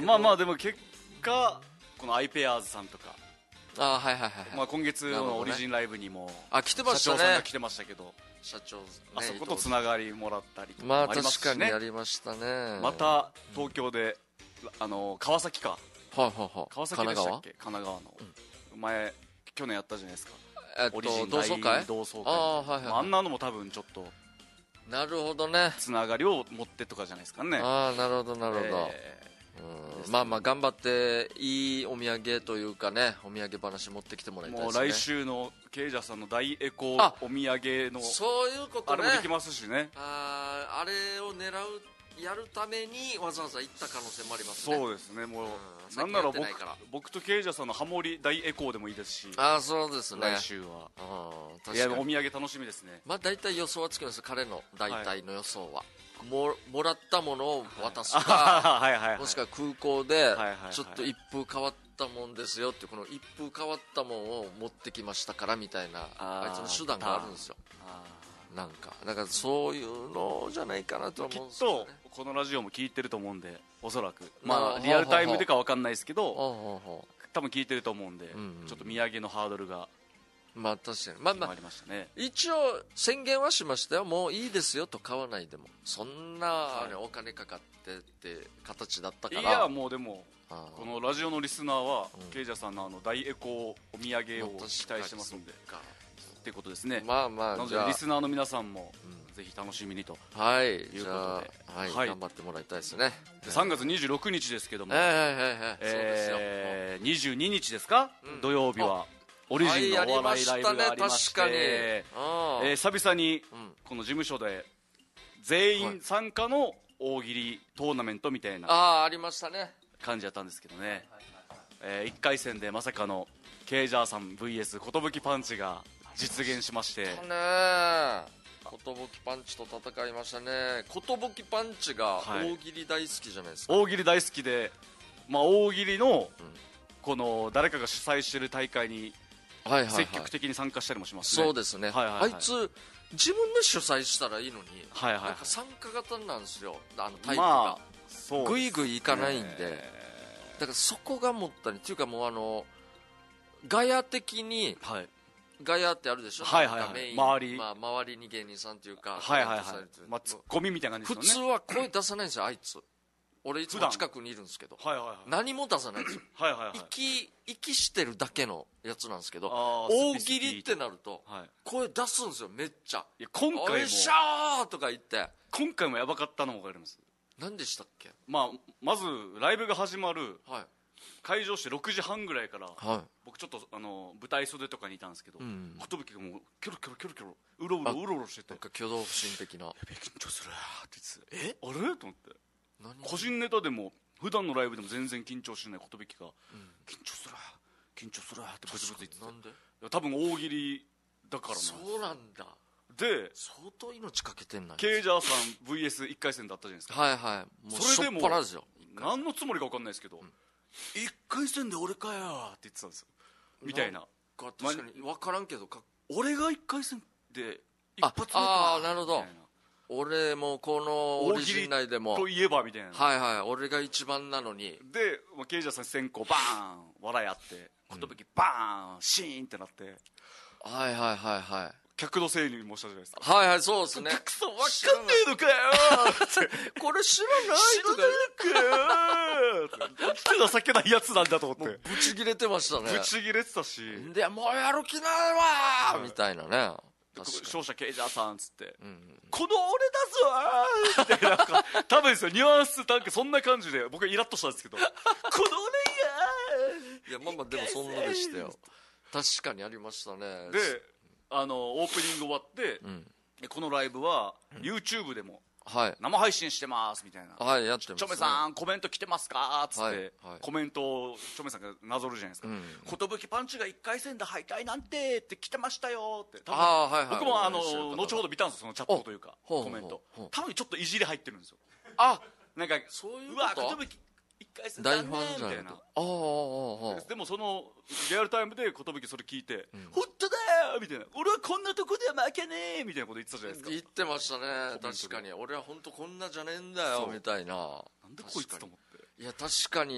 まあまあでも結果このアイペアーズさんとか、 はいはいはい、 まあ、今月のオリジンライブにも来てましたね、 社長さんが来てましたけど、 社長、ね、 あそことつながりもらったりとかまあもありますしね。 確かにやりましたね。 また東京で、川崎か、川崎でしたっけ、神奈川の、前去年やったじゃないですか、オリジン同窓会、 あんなのも多分ちょっとなるほどね、 つながりを持ってとかじゃないですかね。 なるほどなるほど、まあまあ頑張っていいお土産というかね、お土産話持ってきてもらいたいですね。 もう来週のケイジャーさんの大エコお土産のそういうことね、 あれもできますしね。 あれをやるためにわざわざ行った可能性もありますね。 そうですね、もうなんなら僕とケイジャーさんのハモリ大エコーでもいいですし、 そうですね、 来週は。 確かに、 いやお土産楽しみですね。 まあ大体予想はつきます、彼の大体の予想は、もらったものを渡すか、もしくは空港でちょっと一風変わったもんですよって、この一風変わったもんを持ってきましたからみたいな、あいつの手段があるんですよ。なんかだからそういうのじゃないかなと思うんですよね。 きっとこのラジオも聞いてると思うんで、おそらくまあリアルタイムでか分かんないですけど、多分聞いてると思うんで、ちょっと土産のハードルがまあ確かにまあありましたね。 一応宣言はしましたよ、もういいですよと、買わないでも、そんな、お金かかってって形だったから。 いやもうでもこのラジオのリスナーは、ケイジャーさんの大エコお土産を期待してますんでっていうことですね。 まあまあ、 なのでリスナーの皆さんもぜひ楽しみにということで、 頑張ってもらいたいですね。 3月26日ですけども、22日ですか、土曜日はオリジンのお笑いライブがありまして、久々にこの事務所で全員参加の大喜利トーナメントみたいなありましたね感じだったんですけどね、1回戦でまさかのケイジャーさん VS 寿パンチが実現しまして、寿パンチと戦いましたね。寿パンチが大喜利大好きじゃないですか。 大喜利大好きで、まあ、大喜利のこの誰かが主催してる大会に積極的に参加したりもしますね。 そうですね、あいつ自分で主催したらいいのに、なんか参加型なんですよ、タイプがぐいぐいいかないんで、だからそこがもったいないっていうか、もうガヤ的に、ガヤってあるでしょ、メイン周りに芸人さんというか、 ツッコミみたいな感じですよね。 普通は声出さないんですよ、あいつ。俺いつも近くにいるんですけど、何も出さないんですよ。息してるだけのやつなんですけど、大喜利ってなると声出すんですよ、めっちゃ。 今回もおいしゃーとか言って。 今回もやばかったのも分かります。 何でしたっけ。 まずライブが始まる開場して6時半ぐらいから、僕ちょっと舞台袖とかにいたんですけど、寿がもうキョロキョロキョロキョロうろうろしてて、 なんか挙動不審的な、 緊張するって言って、あれと思って、個人ネタでも普段のライブでも全然緊張しない寿が、緊張するってブツブツ言ってて、なんで多分大喜利だからな。 そうなんだ。 で相当命かけてんな。 ケイジャーさん VS1 回戦だったじゃないですか。 もうそれでも何のつもりか分かんないですけど、1回戦で俺かよって言ってたんですよ、みたいな。 確かに分からんけど、 俺が1回戦で一発目か、 なるほど、俺もこのオリジン内でもといえばみたいな、 俺が一番なのに。 でケイジャーさん先行バーン笑いあって、寿バーンシーンってなって、客のせいにもしたじゃないですか。 そうですね。 くそ分かんねえのかよこれ知らないとか、 なんて情けないやつなんだと思ってブチギレてましたね。 ブチギレてたし、 でもうやる気ないわみたいなね。 勝者ケイジャーさんっつって、この俺だぞみたいな、多分ですよ、ニュアンスなんかそんな感じで僕はイラッとしたんですけど、この俺や、でもそんなでしたよ。確かにありましたね。 でオープニング終わって、このライブは YouTube でも生配信してますみたいな、チョメさんコメント来てますかっつって、コメントをチョメさんがなぞるじゃないですか。寿パンチが1回戦で敗退なんてって来てましたよって、僕も後ほど見たんですよ、そのチャットというかコメント。多分ちょっといじり入ってるんですよ。なんかそういううわ寿1回戦だねみたいな。でもそのリアルタイムで寿それ聞いて、本当だよみたいな、俺はこんなとこでは負けねえみたいなこと言ってたじゃないですか。 言ってましたね。確かに俺は本当こんなじゃねえんだよみたいな。 なんでこいつと思って。 いや確かに